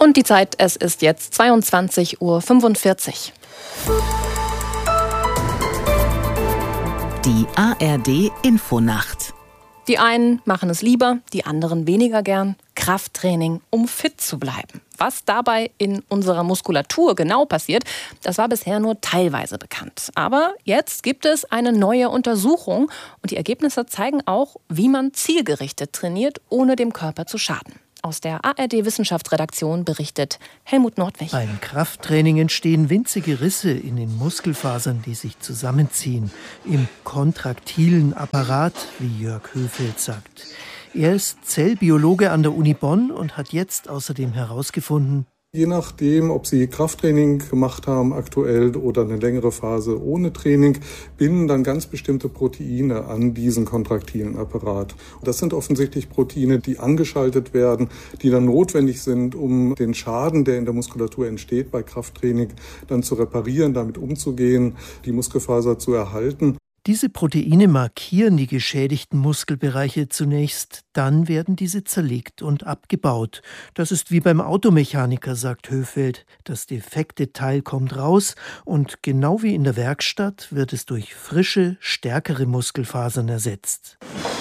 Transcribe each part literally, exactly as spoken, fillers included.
Und die Zeit, es ist jetzt zweiundzwanzig Uhr fünfundvierzig. Die A R D-Infonacht. Die einen machen es lieber, die anderen weniger gern. Krafttraining, um fit zu bleiben. Was dabei in unserer Muskulatur genau passiert, das war bisher nur teilweise bekannt. Aber jetzt gibt es eine neue Untersuchung und die Ergebnisse zeigen auch, wie man zielgerichtet trainiert, ohne dem Körper zu schaden. Aus der A R D-Wissenschaftsredaktion berichtet Helmut Nordwig. Beim Krafttraining entstehen winzige Risse in den Muskelfasern, die sich zusammenziehen. Im kontraktilen Apparat, wie Jörg Höfeld sagt. Er ist Zellbiologe an der Uni Bonn und hat jetzt außerdem herausgefunden, je nachdem, ob Sie Krafttraining gemacht haben aktuell oder eine längere Phase ohne Training, binden dann ganz bestimmte Proteine an diesen kontraktilen Apparat. Das sind offensichtlich Proteine, die angeschaltet werden, die dann notwendig sind, um den Schaden, der in der Muskulatur entsteht bei Krafttraining, dann zu reparieren, damit umzugehen, die Muskelfaser zu erhalten. Diese Proteine markieren die geschädigten Muskelbereiche zunächst, dann werden diese zerlegt und abgebaut. Das ist wie beim Automechaniker, sagt Höfeld. Das defekte Teil kommt raus und genau wie in der Werkstatt wird es durch frische, stärkere Muskelfasern ersetzt.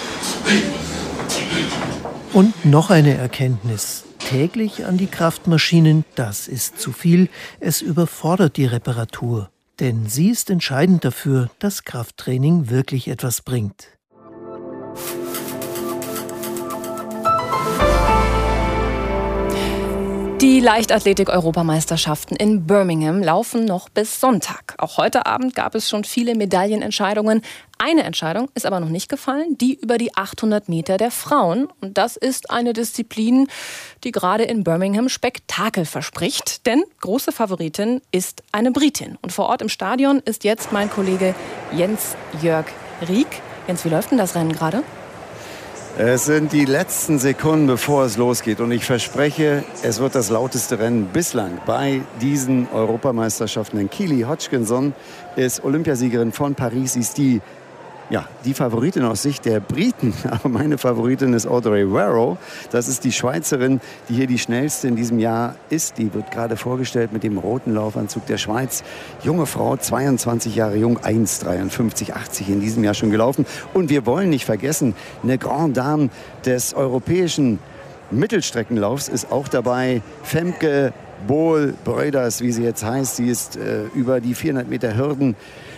Und noch eine Erkenntnis. Täglich an die Kraftmaschinen, das ist zu viel. Es überfordert die Reparatur. Denn sie ist entscheidend dafür, dass Krafttraining wirklich etwas bringt. Die Leichtathletik-Europameisterschaften in Birmingham laufen noch bis Sonntag. Auch heute Abend gab es schon viele Medaillenentscheidungen. Eine Entscheidung ist aber noch nicht gefallen, die über die achthundert Meter der Frauen. Und das ist eine Disziplin, die gerade in Birmingham Spektakel verspricht. Denn große Favoritin ist eine Britin. Und vor Ort im Stadion ist jetzt mein Kollege Jens-Jörg Rieck. Jens, wie läuft denn das Rennen gerade? Es sind die letzten Sekunden, bevor es losgeht. Und ich verspreche, es wird das lauteste Rennen bislang bei diesen Europameisterschaften. Denn Keely Hodgkinson ist Olympiasiegerin von Paris. Sie ist die, ja, die Favoritin aus Sicht der Briten. Aber meine Favoritin ist Audrey Warrow. Das ist die Schweizerin, die hier die schnellste in diesem Jahr ist. Die wird gerade vorgestellt mit dem roten Laufanzug der Schweiz. Junge Frau, zweiundzwanzig Jahre jung, eins Komma dreiundfünfzig, achtzig in diesem Jahr schon gelaufen. Und wir wollen nicht vergessen, eine Grande Dame des europäischen Mittelstreckenlaufs ist auch dabei. Femke Bol-Bröders, wie sie jetzt heißt. Sie ist äh, über die vierhundert Meter Hürden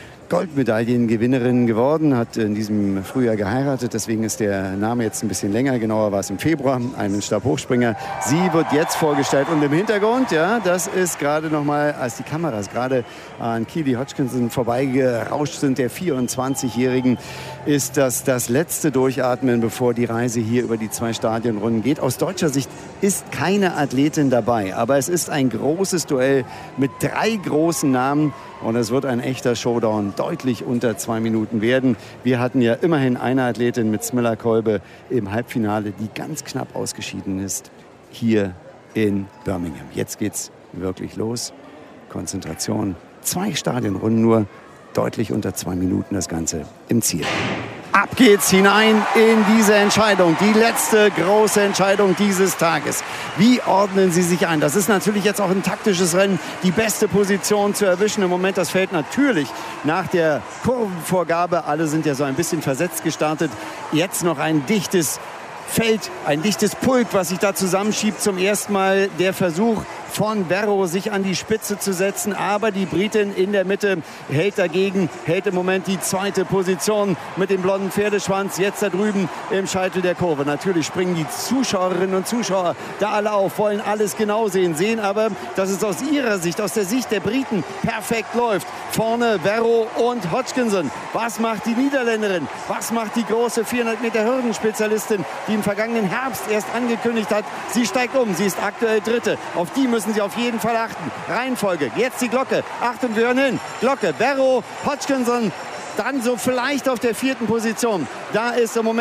Goldmedaillengewinnerin geworden, hat in diesem Frühjahr geheiratet, deswegen ist der Name jetzt ein bisschen länger, genauer war es im Februar, einen Stabhochspringer. Sie wird jetzt vorgestellt und im Hintergrund, ja, das ist gerade noch mal, als die Kameras gerade an Keely Hodgkinson vorbeigerauscht sind, der vierundzwanzigjährigen, ist das das letzte Durchatmen, bevor die Reise hier über die zwei Stadionrunden geht. Aus deutscher Sicht ist keine Athletin dabei, aber es ist ein großes Duell mit drei großen Namen. Und es wird ein echter Showdown, deutlich unter zwei Minuten werden. Wir hatten ja immerhin eine Athletin mit Smilla Kolbe im Halbfinale, die ganz knapp ausgeschieden ist, hier in Birmingham. Jetzt geht's wirklich los. Konzentration. Zwei Stadionrunden nur, deutlich unter zwei Minuten das Ganze im Ziel. Ab geht's hinein in diese Entscheidung, die letzte große Entscheidung dieses Tages. Wie ordnen Sie sich ein? Das ist natürlich jetzt auch ein taktisches Rennen, die beste Position zu erwischen. Im Moment das Feld natürlich nach der Kurvenvorgabe. Alle sind ja so ein bisschen versetzt gestartet. Jetzt noch ein dichtes Feld, ein dichtes Pulk, was sich da zusammenschiebt. Zum ersten Mal der Versuch von Warrow, sich an die Spitze zu setzen. Aber die Britin in der Mitte hält dagegen, hält im Moment die zweite Position mit dem blonden Pferdeschwanz. Jetzt da drüben im Scheitel der Kurve. Natürlich springen die Zuschauerinnen und Zuschauer da alle auf, wollen alles genau sehen. Sehen aber, dass es aus ihrer Sicht, aus der Sicht der Briten perfekt läuft. Vorne Warrow und Hodgkinson. Was macht die Niederländerin? Was macht die große vierhundert Meter Hürdenspezialistin, die im vergangenen Herbst erst angekündigt hat, sie steigt um. Sie ist aktuell Dritte. Auf die müssen Sie auf jeden Fall achten. Reihenfolge, jetzt die Glocke. Achtung, wir hören hin. Glocke, Warrow, Hodgkinson, dann so vielleicht auf der vierten Position. Da ist im Moment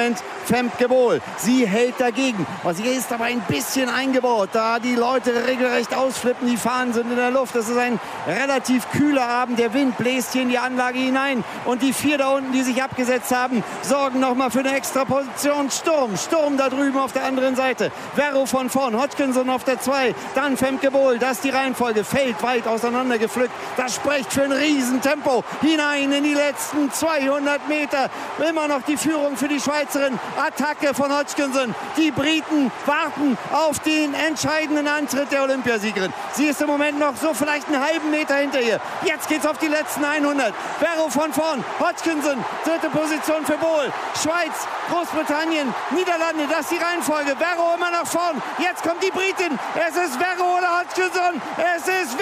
Femke Bol. Sie hält dagegen. Und sie ist aber ein bisschen eingebaut, da die Leute regelrecht ausflippen. Die Fahnen sind in der Luft. Das ist ein relativ kühler Abend. Der Wind bläst hier in die Anlage hinein. Und die vier da unten, die sich abgesetzt haben, sorgen nochmal für eine extra Position. Sturm, Sturm da drüben auf der anderen Seite. Verro von vorn, Hodgkinson auf der zwei. Dann Femke Bol. Das ist die Reihenfolge. Feld weit auseinander gepflückt. Das spricht für ein Riesentempo. Hinein in die letzten zweihundert Meter. Immer noch die Führung für die Schweizerin. Attacke von Hodgkinson. Die Briten warten auf den entscheidenden Antritt der Olympiasiegerin. Sie ist im Moment noch so vielleicht einen halben Meter hinter ihr. Jetzt geht's auf die letzten hundert. Verro von vorn. Hodgkinson. Dritte Position für Bol. Schweiz, Großbritannien, Niederlande. Das ist die Reihenfolge. Verro immer nach vorn. Jetzt kommt die Britin. Es ist Verro oder Hodgkinson. Es ist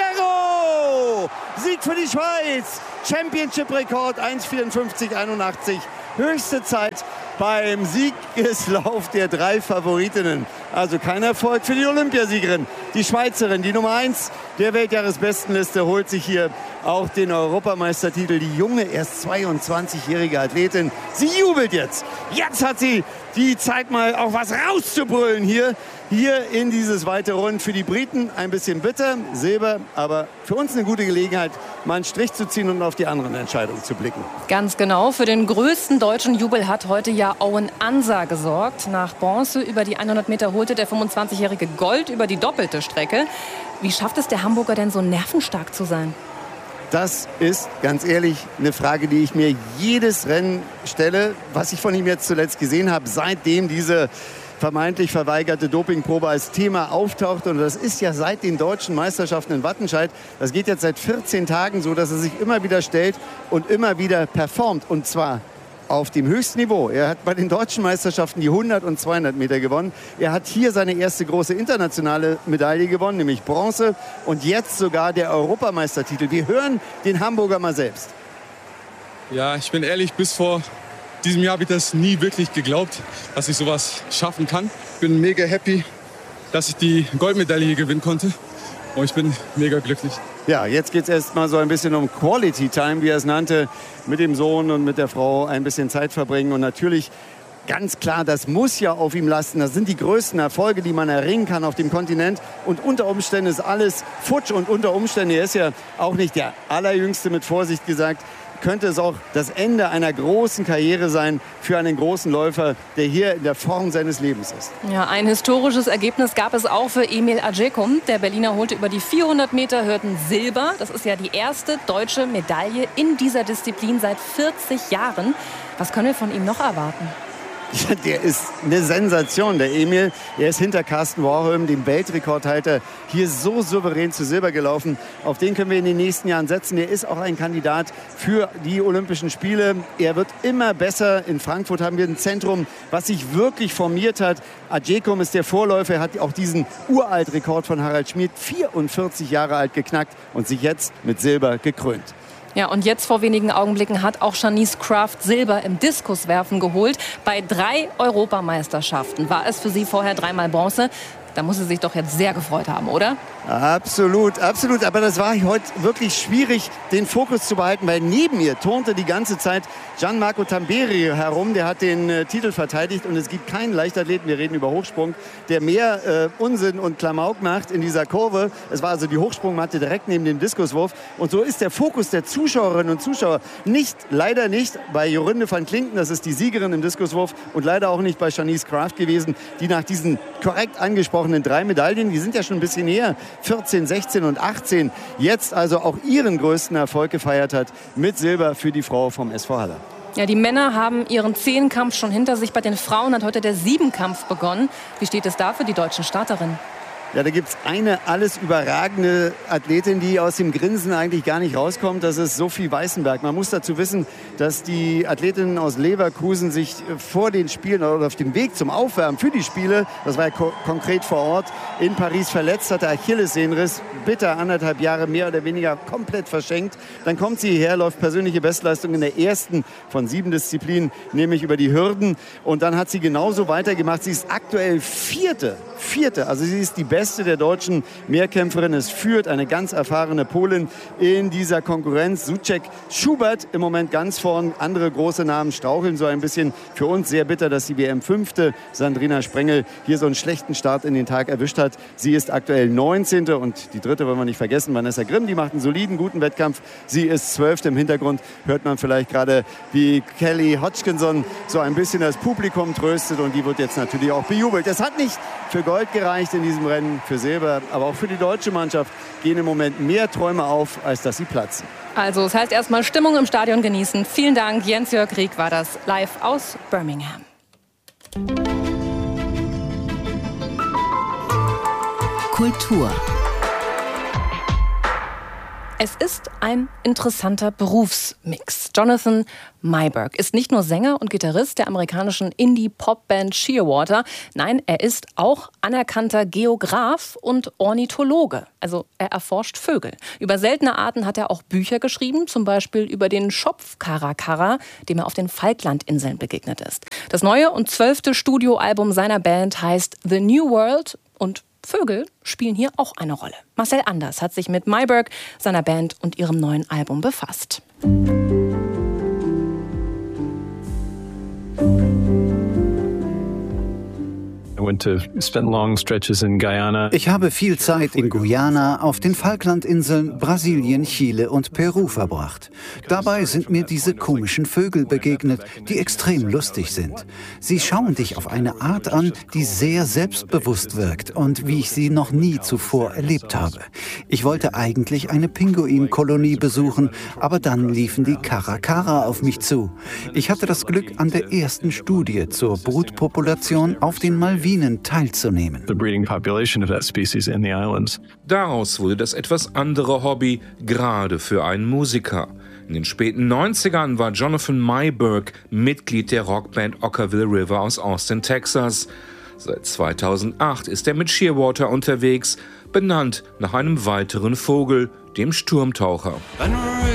Verro. Sieg für die Schweiz. Championship-Rekord eins vierundfünfzig einundachtzig. Höchste Zeit beim Siegeslauf der drei Favoritinnen. Also kein Erfolg für die Olympiasiegerin. Die Schweizerin, die Nummer eins der Weltjahresbestenliste, holt sich hier auch den Europameistertitel. Die junge, erst zweiundzwanzigjährige Athletin, sie jubelt jetzt. Jetzt hat sie die Zeit, mal auch was rauszubrüllen hier. Hier in dieses weite Rund. Für die Briten ein bisschen bitter, Silber, aber für uns eine gute Gelegenheit, mal einen Strich zu ziehen und auf die anderen Entscheidungen zu blicken. Ganz genau. Für den größten deutschen Jubel hat heute ja Owen Ansa gesorgt. Nach Bronze über die hundert Meter holte der fünfundzwanzigjährige Gold über die doppelte Strecke. Wie schafft es der Hamburger denn, so nervenstark zu sein? Das ist, ganz ehrlich, eine Frage, die ich mir jedes Rennen stelle, was ich von ihm jetzt zuletzt gesehen habe, seitdem diese vermeintlich verweigerte Dopingprobe als Thema auftaucht. Und das ist ja seit den deutschen Meisterschaften in Wattenscheid. Das geht jetzt seit vierzehn Tagen so, dass er sich immer wieder stellt und immer wieder performt. Und zwar auf dem höchsten Niveau. Er hat bei den deutschen Meisterschaften die hundert und zweihundert Meter gewonnen. Er hat hier seine erste große internationale Medaille gewonnen, nämlich Bronze. Und jetzt sogar der Europameistertitel. Wir hören den Hamburger mal selbst. Ja, ich bin ehrlich, bis vor diesem Jahr habe ich das nie wirklich geglaubt, dass ich sowas schaffen kann. Ich bin mega happy, dass ich die Goldmedaille hier gewinnen konnte. Und ich bin mega glücklich. Ja, jetzt geht es erst mal so ein bisschen um Quality Time, wie er es nannte. Mit dem Sohn und mit der Frau ein bisschen Zeit verbringen. Und natürlich ganz klar, das muss ja auf ihm lasten. Das sind die größten Erfolge, die man erringen kann auf dem Kontinent. Und unter Umständen ist alles futsch. Und unter Umständen, er ist ja auch nicht der Allerjüngste, mit Vorsicht gesagt, könnte es auch das Ende einer großen Karriere sein für einen großen Läufer, der hier in der Form seines Lebens ist. Ja, ein historisches Ergebnis gab es auch für Emil Acecum. Der Berliner holte über die vierhundert Meter Hürden Silber. Das ist ja die erste deutsche Medaille in dieser Disziplin seit vierzig Jahren. Was können wir von ihm noch erwarten? Ja, der ist eine Sensation, der Emil. Er ist hinter Carsten Warholm, dem Weltrekordhalter, hier so souverän zu Silber gelaufen. Auf den können wir in den nächsten Jahren setzen. Er ist auch ein Kandidat für die Olympischen Spiele. Er wird immer besser. In Frankfurt haben wir ein Zentrum, was sich wirklich formiert hat. Acecum ist der Vorläufer. Er hat auch diesen Uraltrekord von Harald Schmid, vierundvierzig Jahre alt, geknackt und sich jetzt mit Silber gekrönt. Ja, und jetzt vor wenigen Augenblicken hat auch Shanice Kraft Silber im Diskuswerfen geholt. Bei drei Europameisterschaften war es für sie vorher dreimal Bronze. Da muss sie sich doch jetzt sehr gefreut haben, oder? Absolut, absolut. Aber das war heute wirklich schwierig, den Fokus zu behalten, weil neben ihr turnte die ganze Zeit Gianmarco Tamberi herum. Der hat den äh, Titel verteidigt und es gibt keinen Leichtathleten, wir reden über Hochsprung, der mehr äh, Unsinn und Klamauk macht in dieser Kurve. Es war also die Hochsprungmatte direkt neben dem Diskuswurf. Und so ist der Fokus der Zuschauerinnen und Zuschauer nicht, leider nicht bei Jorinde van Klinken, das ist die Siegerin im Diskuswurf, und leider auch nicht bei Shanice Kraft gewesen, die nach diesen korrekt angesprochenen drei Medaillen, die sind ja schon ein bisschen näher, vierzehn, sechzehn und achtzehn, jetzt also auch ihren größten Erfolg gefeiert hat mit Silber für die Frau vom S V Halle. Ja, die Männer haben ihren Zehnkampf schon hinter sich. Bei den Frauen hat heute der Siebenkampf begonnen. Wie steht es da für die deutschen Starterinnen? Ja, da gibt es eine alles überragende Athletin, die aus dem Grinsen eigentlich gar nicht rauskommt. Das ist Sophie Weißenberg. Man muss dazu wissen, dass die Athletinnen aus Leverkusen sich vor den Spielen oder auf dem Weg zum Aufwärmen für die Spiele, das war ja ko- konkret vor Ort, in Paris verletzt hatte, Achillessehnenriss, bitter anderthalb Jahre mehr oder weniger komplett verschenkt. Dann kommt sie hierher, läuft persönliche Bestleistung in der ersten von sieben Disziplinen, nämlich über die Hürden. Und dann hat sie genauso weitergemacht. Sie ist aktuell Vierte, Vierte. Also sie ist die beste der deutschen Mehrkämpferinnen. Es führt eine ganz erfahrene Polin in dieser Konkurrenz. Souček, Schubert im Moment ganz vorn. Andere große Namen straucheln so ein bisschen. Für uns sehr bitter, dass die W M-Fünfte Sandrina Sprengel hier so einen schlechten Start in den Tag erwischt hat. Sie ist aktuell neunzehnte und die dritte wollen wir nicht vergessen, Vanessa Grimm, die macht einen soliden, guten Wettkampf. Sie ist zwölfte. Im Hintergrund hört man vielleicht gerade, wie Kelly Hodgkinson so ein bisschen das Publikum tröstet und die wird jetzt natürlich auch bejubelt. Es hat nicht für Gold gereicht in diesem Rennen, für Silber, aber auch für die deutsche Mannschaft gehen im Moment mehr Träume auf, als dass sie platzen. Also das heißt erstmal Stimmung im Stadion genießen. Vielen Dank, Jens-Jörg Rieck war das live aus Birmingham. Kultur. Es ist ein interessanter Berufsmix. Jonathan Meiberg ist nicht nur Sänger und Gitarrist der amerikanischen Indie-Pop-Band Shearwater. Nein, er ist auch anerkannter Geograf und Ornithologe. Also er erforscht Vögel. Über seltene Arten hat er auch Bücher geschrieben, zum Beispiel über den Schopfkarakara, dem er auf den Falklandinseln begegnet ist. Das neue und zwölfte Studioalbum seiner Band heißt The New World und Vögel spielen hier auch eine Rolle. Marcel Anders hat sich mit Meiberg, seiner Band und ihrem neuen Album befasst. Ich habe viel Zeit in Guyana, auf den Falklandinseln, Brasilien, Chile und Peru verbracht. Dabei sind mir diese komischen Vögel begegnet, die extrem lustig sind. Sie schauen dich auf eine Art an, die sehr selbstbewusst wirkt und wie ich sie noch nie zuvor erlebt habe. Ich wollte eigentlich eine Pinguinkolonie besuchen, aber dann liefen die Karakara auf mich zu. Ich hatte das Glück, an der ersten Studie zur Brutpopulation auf den Malvinen teilzunehmen. Daraus wurde das etwas andere Hobby, gerade für einen Musiker. In den späten neunzigern war Jonathan Meiberg Mitglied der Rockband Okkervil River aus Austin, Texas. Seit zweitausendacht ist er mit Shearwater unterwegs, benannt nach einem weiteren Vogel, dem Sturmtaucher.